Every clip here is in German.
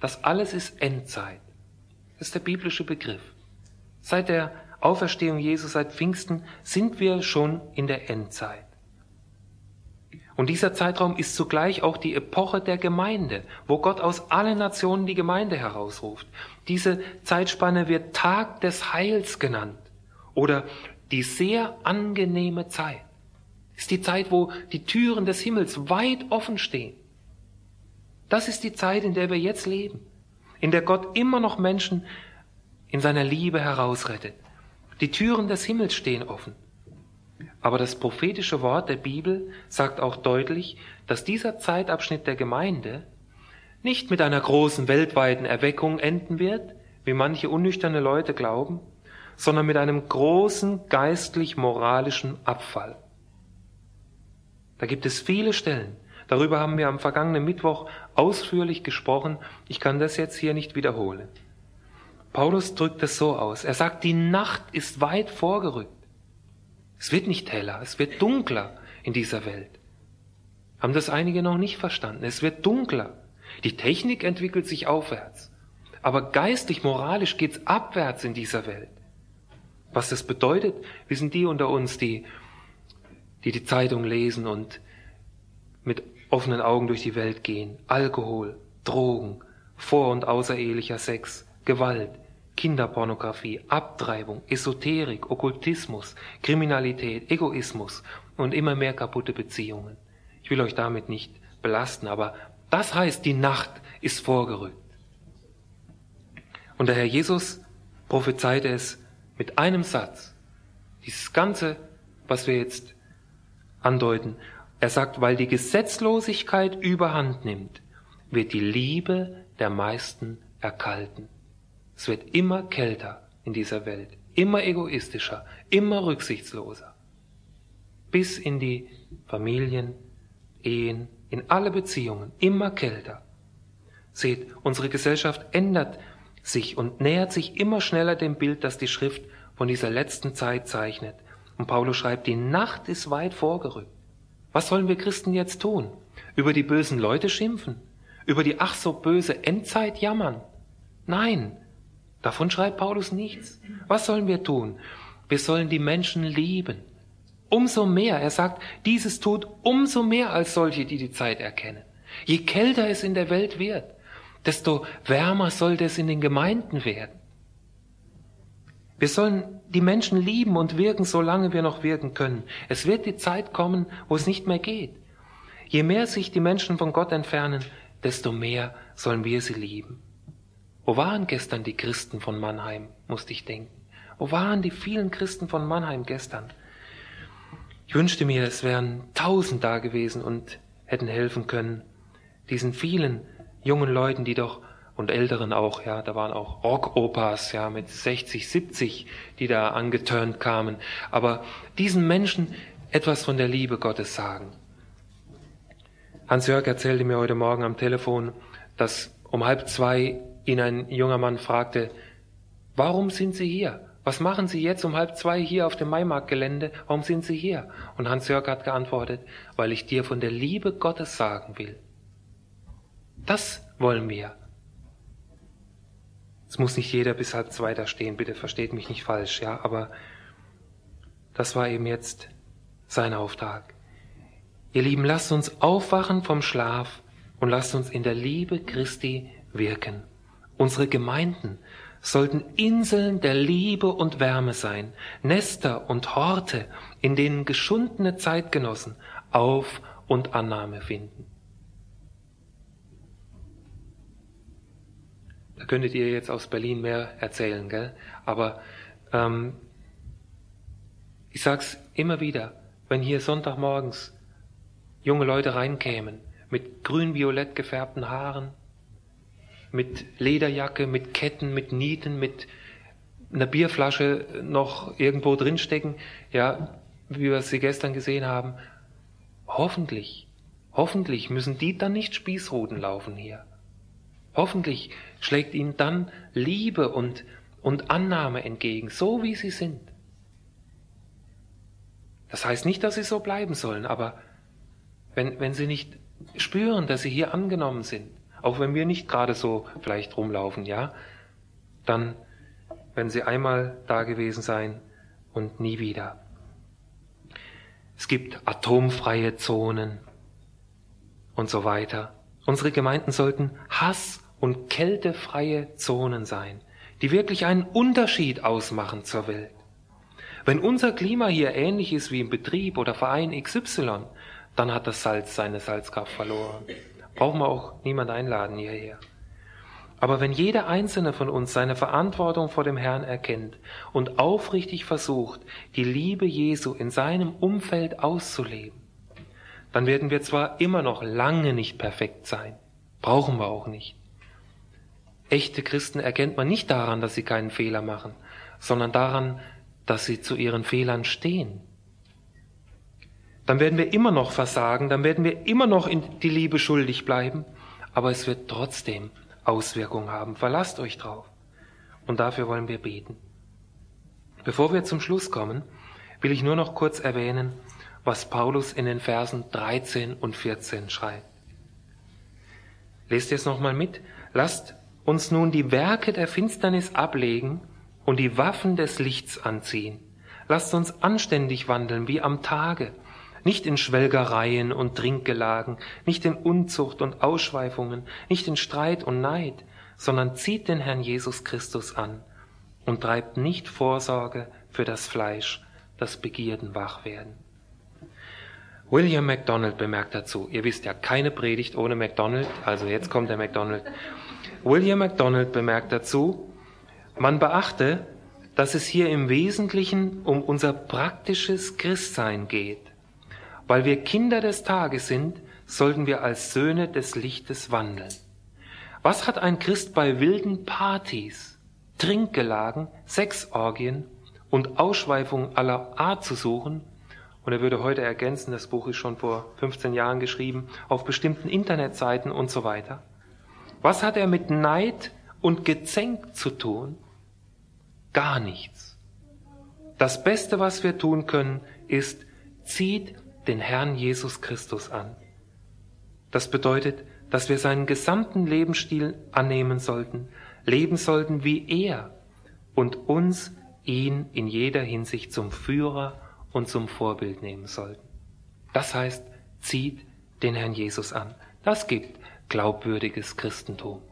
Das alles ist Endzeit. Das ist der biblische Begriff. Seit der Auferstehung Jesu, seit Pfingsten, sind wir schon in der Endzeit. Und dieser Zeitraum ist zugleich auch die Epoche der Gemeinde, wo Gott aus allen Nationen die Gemeinde herausruft. Diese Zeitspanne wird Tag des Heils genannt oder die sehr angenehme Zeit. Das ist die Zeit, wo die Türen des Himmels weit offen stehen. Das ist die Zeit, in der wir jetzt leben, in der Gott immer noch Menschen in seiner Liebe herausrettet. Die Türen des Himmels stehen offen. Aber das prophetische Wort der Bibel sagt auch deutlich, dass dieser Zeitabschnitt der Gemeinde nicht mit einer großen weltweiten Erweckung enden wird, wie manche unnüchterne Leute glauben, sondern mit einem großen geistlich-moralischen Abfall. Da gibt es viele Stellen. Darüber haben wir am vergangenen Mittwoch ausführlich gesprochen. Ich kann das jetzt hier nicht wiederholen. Paulus drückt es so aus. Er sagt, die Nacht ist weit vorgerückt. Es wird nicht heller, es wird dunkler in dieser Welt. Haben das einige noch nicht verstanden? Es wird dunkler. Die Technik entwickelt sich aufwärts. Aber geistlich, moralisch geht's abwärts in dieser Welt. Was das bedeutet, wissen die unter uns, die Zeitung lesen und mit offenen Augen durch die Welt gehen. Alkohol, Drogen, vor- und außerehelicher Sex, Gewalt, Kinderpornografie, Abtreibung, Esoterik, Okkultismus, Kriminalität, Egoismus und immer mehr kaputte Beziehungen. Ich will euch damit nicht belasten, aber das heißt, die Nacht ist vorgerückt. Und der Herr Jesus prophezeite es mit einem Satz. Dieses Ganze, was wir jetzt andeuten, er sagt, weil die Gesetzlosigkeit überhand nimmt, wird die Liebe der meisten erkalten. Es wird immer kälter in dieser Welt, immer egoistischer, immer rücksichtsloser. Bis in die Familien, Ehen, in alle Beziehungen, immer kälter. Seht, unsere Gesellschaft ändert sich und nähert sich immer schneller dem Bild, das die Schrift von dieser letzten Zeit zeichnet. Und Paulus schreibt, die Nacht ist weit vorgerückt. Was sollen wir Christen jetzt tun? Über die bösen Leute schimpfen? Über die ach so böse Endzeit jammern? Nein, davon schreibt Paulus nichts. Was sollen wir tun? Wir sollen die Menschen lieben. Umso mehr, er sagt, dieses tut umso mehr als solche, die die Zeit erkennen. Je kälter es in der Welt wird, desto wärmer sollte es in den Gemeinden werden. Wir sollen die Menschen lieben und wirken, solange wir noch wirken können. Es wird die Zeit kommen, wo es nicht mehr geht. Je mehr sich die Menschen von Gott entfernen, desto mehr sollen wir sie lieben. Wo waren gestern die Christen von Mannheim, musste ich denken. Wo waren die vielen Christen von Mannheim gestern? Ich wünschte mir, es wären 1000 da gewesen und hätten helfen können, diesen vielen jungen Leuten, die doch, und Älteren auch, ja, da waren auch Rockopas, ja, mit 60, 70, die da angeturnt kamen. Aber diesen Menschen etwas von der Liebe Gottes sagen. Hans-Jörg erzählte mir heute Morgen am Telefon, dass um 1:30 ihn ein junger Mann fragte, warum sind Sie hier? Was machen Sie jetzt um 1:30 hier auf dem Maimarktgelände? Warum sind Sie hier? Und Hans-Jörg hat geantwortet, weil ich dir von der Liebe Gottes sagen will. Das wollen wir. Es muss nicht jeder bis 1:30 da stehen, bitte versteht mich nicht falsch, ja, aber das war eben jetzt sein Auftrag. Ihr Lieben, lasst uns aufwachen vom Schlaf und lasst uns in der Liebe Christi wirken. Unsere Gemeinden sollten Inseln der Liebe und Wärme sein, Nester und Horte, in denen geschundene Zeitgenossen Auf- und Annahme finden. Da könntet ihr jetzt aus Berlin mehr erzählen, gell? Aber ich sag's immer wieder, wenn hier Sonntagmorgens junge Leute reinkämen, mit grün-violett gefärbten Haaren, mit Lederjacke, mit Ketten, mit Nieten, mit einer Bierflasche noch irgendwo drinstecken, ja, wie wir sie gestern gesehen haben, hoffentlich müssen die dann nicht Spießruten laufen hier. Hoffentlich schlägt ihnen dann Liebe und Annahme entgegen, so wie sie sind. Das heißt nicht, dass sie so bleiben sollen, aber wenn sie nicht spüren, dass sie hier angenommen sind auch wenn wir nicht gerade so vielleicht rumlaufen, ja, dann werden sie einmal da gewesen sein und nie wieder. Es gibt atomfreie Zonen und so weiter. Unsere Gemeinden sollten hass- und kältefreie Zonen sein, die wirklich einen Unterschied ausmachen zur Welt. Wenn unser Klima hier ähnlich ist wie im Betrieb oder Verein XY, dann hat das Salz seine Salzkraft verloren. Brauchen wir auch niemand einladen hierher. Aber wenn jeder Einzelne von uns seine Verantwortung vor dem Herrn erkennt und aufrichtig versucht, die Liebe Jesu in seinem Umfeld auszuleben, dann werden wir zwar immer noch lange nicht perfekt sein, brauchen wir auch nicht. Echte Christen erkennt man nicht daran, dass sie keinen Fehler machen, sondern daran, dass sie zu ihren Fehlern stehen. Dann werden wir immer noch versagen, dann werden wir immer noch in die Liebe schuldig bleiben, aber es wird trotzdem Auswirkungen haben. Verlasst euch drauf. Und dafür wollen wir beten. Bevor wir zum Schluss kommen, will ich nur noch kurz erwähnen, was Paulus in den Versen 13 und 14 schreibt. Lest ihr es nochmal mit? Lasst uns nun die Werke der Finsternis ablegen und die Waffen des Lichts anziehen. Lasst uns anständig wandeln wie am Tage, nicht in Schwelgereien und Trinkgelagen, nicht in Unzucht und Ausschweifungen, nicht in Streit und Neid, sondern zieht den Herrn Jesus Christus an und treibt nicht Vorsorge für das Fleisch, das Begierden wach werden. William MacDonald bemerkt dazu, ihr wisst ja, keine Predigt ohne MacDonald, also jetzt kommt der MacDonald. William MacDonald bemerkt dazu, man beachte, dass es hier im Wesentlichen um unser praktisches Christsein geht. Weil wir Kinder des Tages sind, sollten wir als Söhne des Lichtes wandeln. Was hat ein Christ bei wilden Partys, Trinkgelagen, Sexorgien und Ausschweifungen aller Art zu suchen? Und er würde heute ergänzen, das Buch ist schon vor 15 Jahren geschrieben, auf bestimmten Internetseiten und so weiter. Was hat er mit Neid und Gezänk zu tun? Gar nichts. Das Beste, was wir tun können, ist, zieht den Herrn Jesus Christus an. Das bedeutet, dass wir seinen gesamten Lebensstil annehmen sollten, leben sollten wie er und uns ihn in jeder Hinsicht zum Führer und zum Vorbild nehmen sollten. Das heißt, zieht den Herrn Jesus an. Das gibt glaubwürdiges Christentum.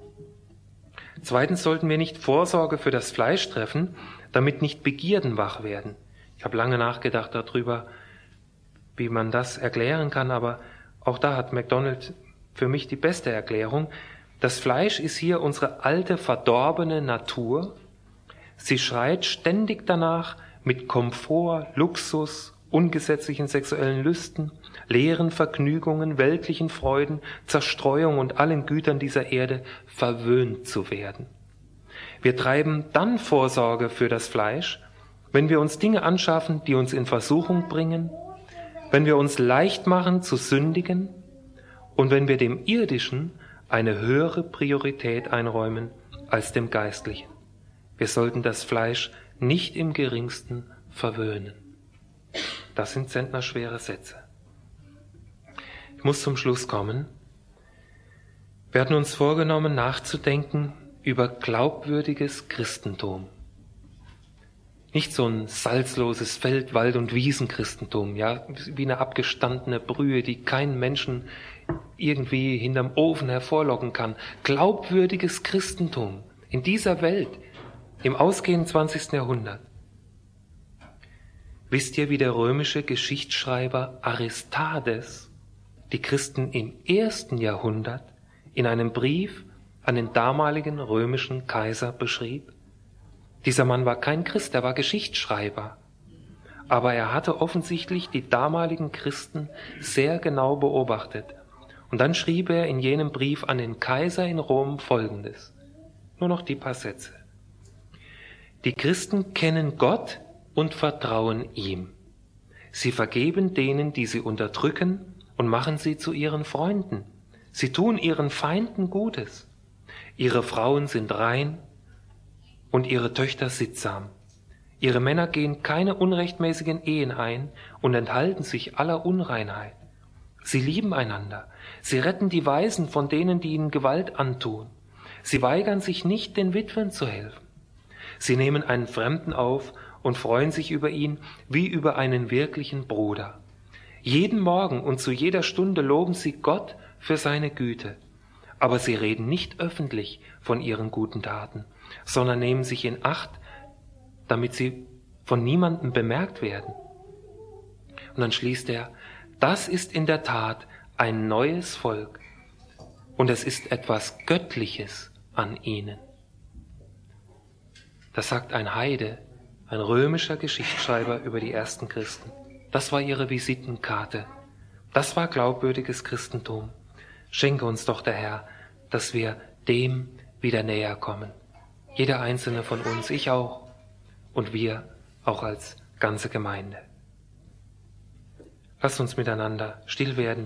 Zweitens sollten wir nicht Vorsorge für das Fleisch treffen, damit nicht Begierden wach werden. Ich habe lange nachgedacht darüber, wie man das erklären kann, aber auch da hat MacDonald für mich die beste Erklärung. Das Fleisch ist hier unsere alte, verdorbene Natur. Sie schreit ständig danach, mit Komfort, Luxus, ungesetzlichen sexuellen Lüsten, leeren Vergnügungen, weltlichen Freuden, Zerstreuung und allen Gütern dieser Erde verwöhnt zu werden. Wir treiben dann Vorsorge für das Fleisch, wenn wir uns Dinge anschaffen, die uns in Versuchung bringen, wenn wir uns leicht machen zu sündigen und wenn wir dem Irdischen eine höhere Priorität einräumen als dem Geistlichen. Wir sollten das Fleisch nicht im geringsten verwöhnen. Das sind zentnerschwere Sätze. Ich muss zum Schluss kommen. Wir hatten uns vorgenommen, nachzudenken über glaubwürdiges Christentum. Nicht so ein salzloses Feld-, Wald- und Wiesenchristentum, ja, wie eine abgestandene Brühe, die keinen Menschen irgendwie hinterm Ofen hervorlocken kann. Glaubwürdiges Christentum in dieser Welt, im ausgehenden 20. Jahrhundert. Wisst ihr, wie der römische Geschichtsschreiber Aristades die Christen im 1. Jahrhundert in einem Brief an den damaligen römischen Kaiser beschrieb? Dieser Mann war kein Christ, er war Geschichtsschreiber. Aber er hatte offensichtlich die damaligen Christen sehr genau beobachtet. Und dann schrieb er in jenem Brief an den Kaiser in Rom Folgendes. Nur noch die paar Sätze. Die Christen kennen Gott und vertrauen ihm. Sie vergeben denen, die sie unterdrücken, und machen sie zu ihren Freunden. Sie tun ihren Feinden Gutes. Ihre Frauen sind rein und ihre Töchter sittsam. Ihre Männer gehen keine unrechtmäßigen Ehen ein und enthalten sich aller Unreinheit. Sie lieben einander. Sie retten die Waisen von denen, die ihnen Gewalt antun. Sie weigern sich nicht, den Witwen zu helfen. Sie nehmen einen Fremden auf und freuen sich über ihn wie über einen wirklichen Bruder. Jeden Morgen und zu jeder Stunde loben sie Gott für seine Güte. Aber sie reden nicht öffentlich von ihren guten Taten, sondern nehmen sich in Acht, damit sie von niemandem bemerkt werden. Und dann schließt er, das ist in der Tat ein neues Volk und es ist etwas Göttliches an ihnen. Das sagt ein Heide, ein römischer Geschichtsschreiber über die ersten Christen. Das war ihre Visitenkarte. Das war glaubwürdiges Christentum. Schenke uns doch der Herr, dass wir dem wieder näher kommen. Jeder einzelne von uns, ich auch und wir auch als ganze Gemeinde. Lasst uns miteinander still werden.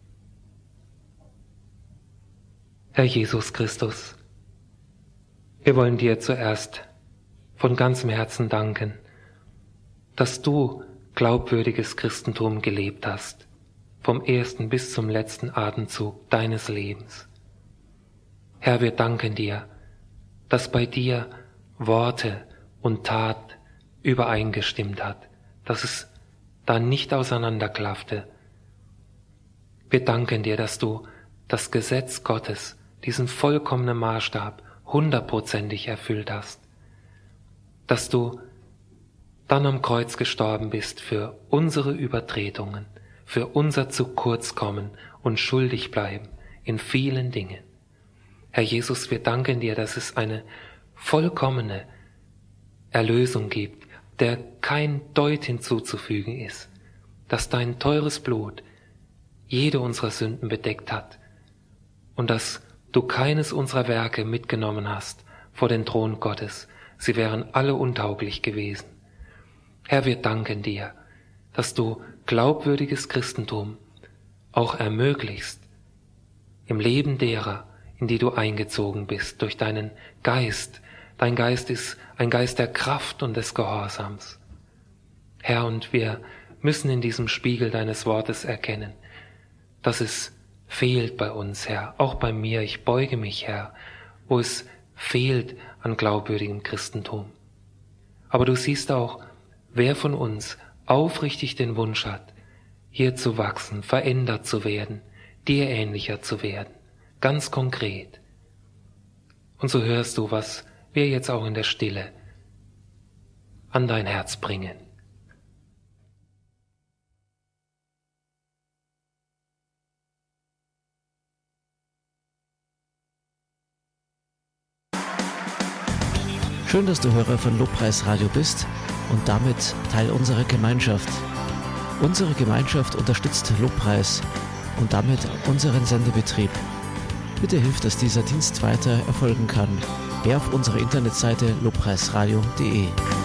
Herr Jesus Christus, wir wollen dir zuerst von ganzem Herzen danken, dass du glaubwürdiges Christentum gelebt hast, vom ersten bis zum letzten Atemzug deines Lebens. Herr, wir danken dir, dass bei dir Worte und Tat übereingestimmt hat, dass es da nicht auseinanderklaffte. Wir danken dir, dass du das Gesetz Gottes, diesen vollkommenen Maßstab, 100%ig erfüllt hast, dass du dann am Kreuz gestorben bist für unsere Übertretungen, für unser zu kurz kommen und schuldig bleiben in vielen Dingen. Herr Jesus, wir danken dir, dass es eine vollkommene Erlösung gibt, der kein Deut hinzuzufügen ist, dass dein teures Blut jede unserer Sünden bedeckt hat und dass du keines unserer Werke mitgenommen hast vor den Thron Gottes. Sie wären alle untauglich gewesen. Herr, wir danken dir, dass du glaubwürdiges Christentum auch ermöglichst im Leben derer, in die du eingezogen bist, durch deinen Geist. Dein Geist ist ein Geist der Kraft und des Gehorsams. Herr, und wir müssen in diesem Spiegel deines Wortes erkennen, dass es fehlt bei uns, Herr, auch bei mir. Ich beuge mich, Herr, wo es fehlt an glaubwürdigem Christentum. Aber du siehst auch, wer von uns aufrichtig den Wunsch hat, hier zu wachsen, verändert zu werden, dir ähnlicher zu werden, ganz konkret. Und so hörst du, was wir jetzt auch in der Stille an dein Herz bringen. Schön, dass du Hörer von Lobpreis Radio bist und damit Teil unserer Gemeinschaft. Unsere Gemeinschaft unterstützt Lobpreis und damit unseren Sendebetrieb. Bitte hilf, dass dieser Dienst weiter erfolgen kann. Geh auf unsere Internetseite lobpreisradio.de.